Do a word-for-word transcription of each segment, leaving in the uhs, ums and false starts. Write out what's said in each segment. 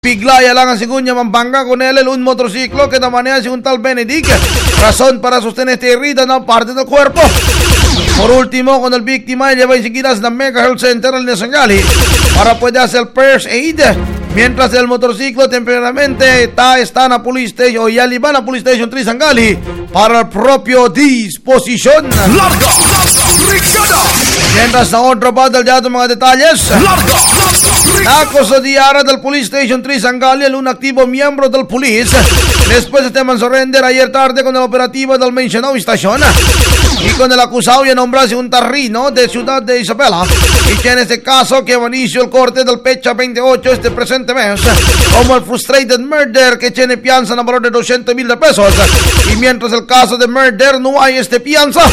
Piglaya lang ang Sigunya, Pampanga, con él un motociclo que maneja un tal Benedict, razón para sostener esta herida en parte del cuerpo. Por último, con el víctima lleva enseguida a la Mega Health Center en Sangali para poder hacer first aid, mientras el motociclo temporalmente está, está en la police station, o ya le van a police station tres Sangali para el propio disposición. Larga, Brigada! Mientras sa otro pa del dato mga detalles, acusadiara del Police Station tres Sangali un activo miembro del police después de teman surrender ayer tarde con el operativo del mencionado estación y con el acusado ya nombrase un tarrino de Ciudad de Isabela y que en este caso que inició el corte del fecha veintiocho este presente mes como el frustrated murder que tiene fianza en valor de doscientos mil pesos y mientras el caso de murder no hay este fianza.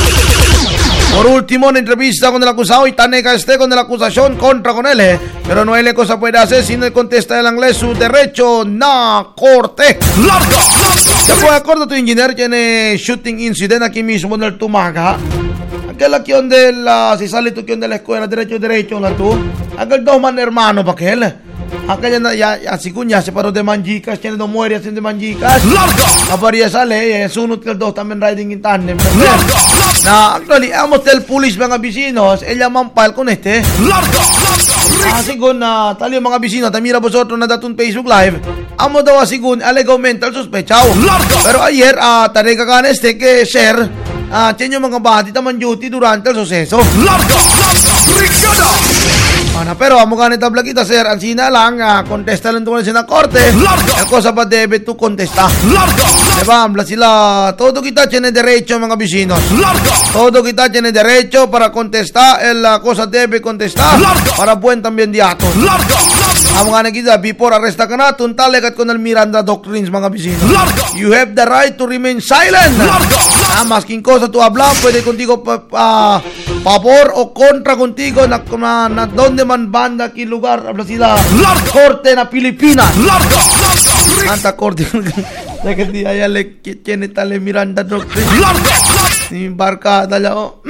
Por último, en entrevista con el acusado y nega este con la acusación contra con él, pero no hay le cosa puede hacer si no contesta el inglés su derecho na corte. Larga. ¿Se puede acordar tu ingeniero tiene shooting incident aquí mismo en el Tumaga? Aquel aquí donde la, si sale tú aquí donde la escuela, derecho, derecho, la tú. Aquel dos man hermano para que él. Aquella ya, ya, si ya se paró de manjicas, tiene dos mujeres haciendo de manjicas. Larga. Aparía sale, es uno que el dos también riding in tandem. Larga. Na, actually, amos del police mga vecinos, ella mampal con este. Larga. Ah, sigun na, tali mga vecinos, tamira vosotros na datun Facebook Live. Amo daw sigun, alegaw mental suspechao. Larga. Pero ayer, ah, tarega ka na este que share, ah, tiyan yung mga bati taman duty durante el suceso. Larga. Brigada. Ana, pero amo ganit tabla kita, sir. Ang sina lang, ah, contesta lang tungkol sa korte. Larga. El cosa pa debe tu contesta. Larga. Diba, ambla sila, todo kita tiene derecho mga vecinos. Larga. Todo kita tiene derecho para contestar, el, la cosa debe contestar. Larga. Para buen también diato. Larga. Amo ganit kita, before arresta ka na, tuntalegat ko ng Miranda Doctrines mga vecinos. Larga. You have the right to remain silent. Larga. Ah, masking cosa tu habla, pwede contigo pa, pa, pabor o contra contigo na, na, na donde man banda ki lugar habla sila. Larga. Korte na Pilipinas. Larga. Anta korte na kati ayale tiene tale Miranda Doctrine. Larga. Ni barka dala o.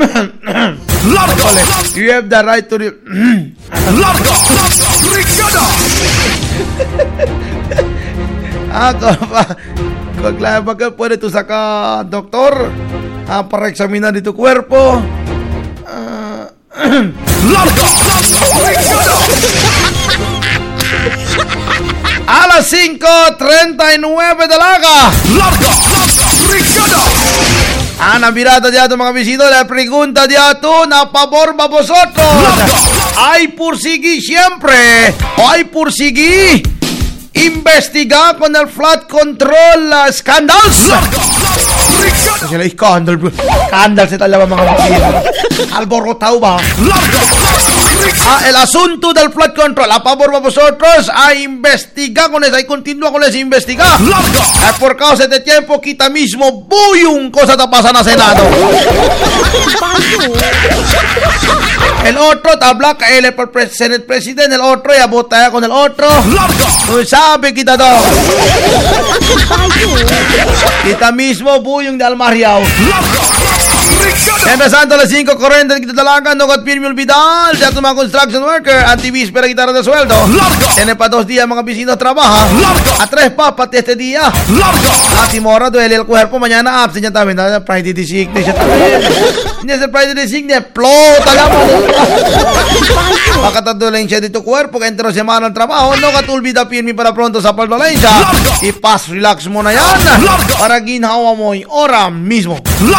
Larga. You have the right to re- Larga. Brigada. Ah, pa. Kaya baga pwede tu saka doktor ah, para examinar di tu cuerpo. Ah, Larga. Brigada. a las cinco treinta y nueve de la hora. Larga. Brigada. Ana mirada de ato mga bisito, la pregunta de ato na pabor ba vosotros? Hay pursigi siempre o hay pursigi investiga con el flood control uh, scandals. Kasi la scandal bro. Scandal se talaga mga bisito. Alborotao ba? Ah, el asunto del flood control, a favor de vosotros, a investigar con eso, y continúa con eso, investigar. Eh, por causa de tiempo, quita mismo, buyung, cosa te pasa en el Senado. El otro te habla que él es el presidente, el otro ya vota con el otro. No sabe, quitador. Quita mismo, buyung de Almariao. Empezando a las cinco cuarenta kita talaga no got Pirmi Olvidal ya tu mga construction worker antivíspera guitarra de sueldo. Tiene pa dos días mga vecinos trabaja. A tres pa pati este día. A Timora duele el cuerpo mañana absent ya también. Friday the sickness ya también. Hindi sa Friday the sickness plota lang. Baka tadolencia de tu cuerpo que entero semana al trabajo. No got olvida Pirmi para pronto sa paldolencia. Y pas relax mo na yan. Para ginhawa mo yung ora mismo.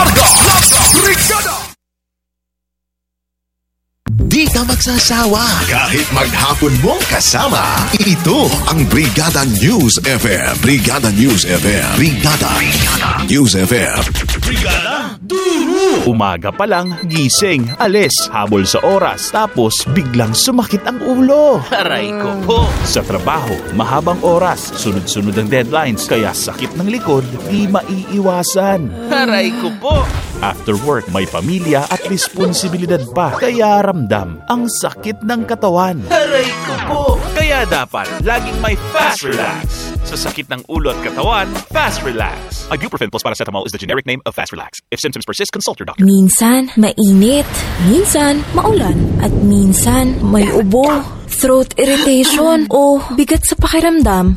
Di ka magsasawa kahit maghapon mong kasama. Ito ang Brigada News F M. Brigada News F M. Brigada, Brigada News F M. Brigada Duro. Umaga pa lang, gising, alis, habol sa oras, tapos biglang sumakit ang ulo. Aray ko po. Sa trabaho, mahabang oras, sunod-sunod ang deadlines, kaya sakit ng likod, di maiiwasan. Aray ko po. After work, may pamilya at responsibilidad pa, kaya ramdam ang sakit ng katawan. Aray ko po. Kaya dapat laging may Fast Relax. Sa sakit ng ulo at katawan, Fast Relax. Ibuprofen plus paracetamol is the generic name of Fast Relax. If symptoms persist, consult your doctor. Minsan, mainit. Minsan, maulan. At minsan, may ubo, throat irritation, o bigat sa pakiramdam.